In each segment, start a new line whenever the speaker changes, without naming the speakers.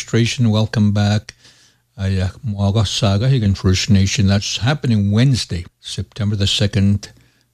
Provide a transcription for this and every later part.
registration. Welcome back. Saga Higan First Nation. That's happening Wednesday, September the 2nd.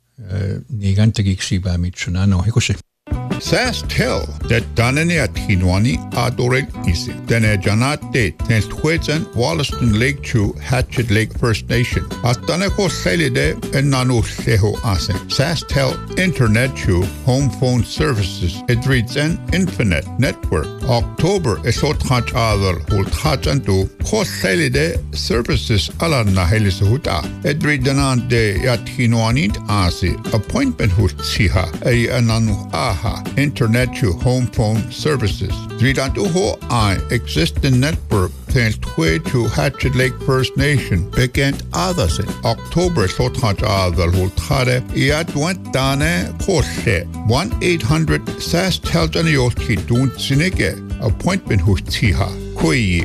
SaskTel that Danani at Hinwani Adorel Isi. Then a Janat Date, Tens Twedzen, Wollaston Lake Chew, Hatchet Lake First Nation. At Danako Salide and Nanu Seho Asen. SaskTel Internet Chew, Home Phone Services, Edridzen Infinite Network. October Esot Hatch Adel, Holt Hatch and Do, Kos Salide Services Alarna Helisuta. Edridanan de Yat Hinwani Asi. Appointment Hut Siha, a Ananu Aha. Internet to home phone services. Dridantuho I existing network thanks to Hatchet Lake First Nation began others in October Sothaj Adal Hultare Iadwent Dane Koshe 1-800 SAS Teljanioski Dun Sinike appointment Hustiha Koi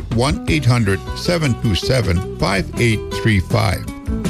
1-800-727-5835.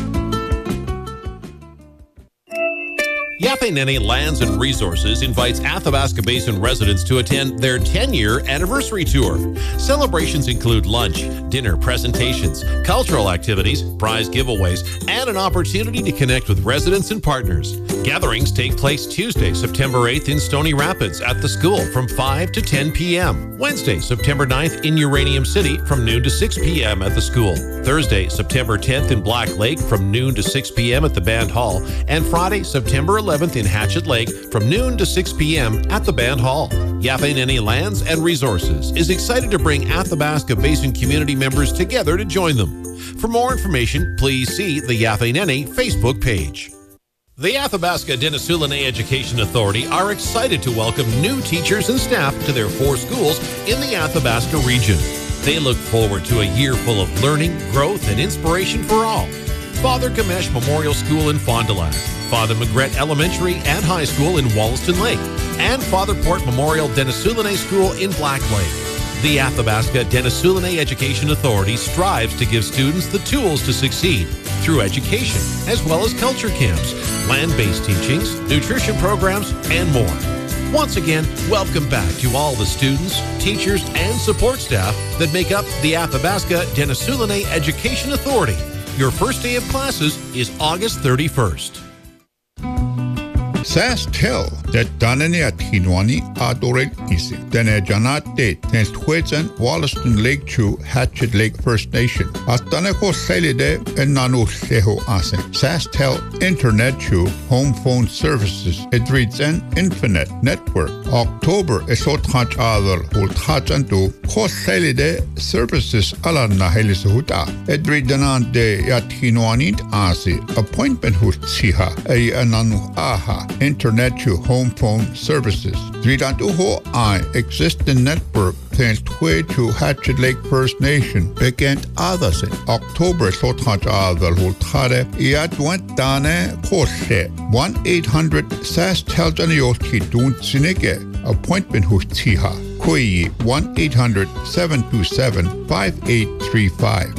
Yafe Nene Lands and Resources invites Athabasca Basin residents to attend their 10-year anniversary tour. Celebrations include lunch, dinner, presentations, cultural activities, prize giveaways, and an opportunity to connect with residents and partners. Gatherings take place Tuesday, September 8th in Stony Rapids at the school from 5 to 10 p.m. Wednesday, September 9th in Uranium City from noon to 6 p.m. at the school. Thursday, September 10th in Black Lake from noon to 6 p.m. at the Band Hall. And Friday, September 11th in Hatchet Lake from noon to 6 p.m. at the Band Hall. Yafe Nene Lands and Resources is excited to bring Athabasca Basin community members together to join them. For more information, please see the Yafe Nene Facebook page. The Athabasca Denisoulene Education Authority are excited to welcome new teachers and staff to their 4 schools in the Athabasca region. They look forward to a year full of learning, growth, and inspiration for all. Father Gamesh Memorial School in Fond du Lac, Father Magret Elementary and High School in Wollaston Lake, and Father Port Memorial Denisoulene School in Black Lake. The Athabasca Denisoulene Education Authority strives to give students the tools to succeed through education, as well as culture camps, land-based teachings, nutrition programs, and more. Once again, welcome back to all the students, teachers, and support staff that make up the Athabasca Denisoulene Education Authority. Your first day of classes is August 31st.
SaskTel that Danani at Hinwani Adorel Isi. Then a Janat Date, Tens Twedzen, Wollaston Lake Chew, Hatchet Lake First Nation. At Danako Salide and Nanu Seho Asen. SaskTel Internet Chew, Home Phone Services, Edridzen Infinite Network. October Esot Hatch Adel, Holt Hatch and Do, Kos Salide Services Alarna Helisuta. Edridanan de Yat Hinwani Asi. Appointment Hustiha, a Ananu Aha. Internet to home phone services. Dridantuho I existing network thanks to Hatchet Lake First Nation began others in October Sothaj Adal Hultare Iadwent Dane Koshe 1-800 SAS Teljanioski Dun Sinike appointment Hustiha Koi 1-800-727-5835.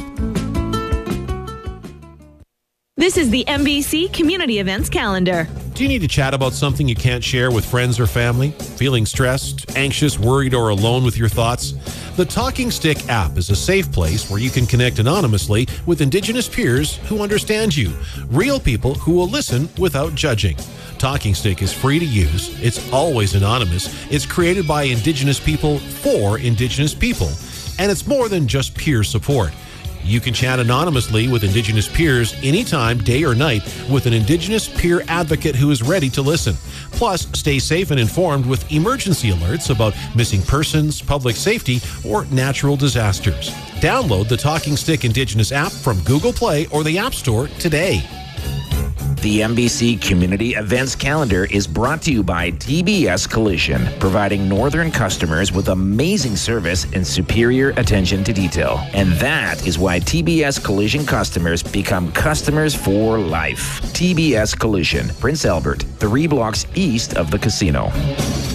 This is the MBC Community Events Calendar.
Do you need to chat about something you can't share with friends or family? Feeling stressed, anxious, worried, or alone with your thoughts? The Talking Stick app is a safe place where you can connect anonymously with Indigenous peers who understand you, real people who will listen without judging. Talking Stick is free to use, it's always anonymous, it's created by Indigenous people for Indigenous people, and it's more than just peer support. You can chat anonymously with Indigenous peers anytime, day or night, with an Indigenous peer advocate who is ready to listen. Plus, stay safe and informed with emergency alerts about missing persons, public safety, or natural disasters. Download the Talking Stick Indigenous app from Google Play or the App Store today.
The MBC Community Events Calendar is brought to you by TBS Collision, providing northern customers with amazing service and superior attention to detail. And that is why TBS Collision customers become customers for life. TBS Collision, Prince Albert, 3 blocks east of the casino.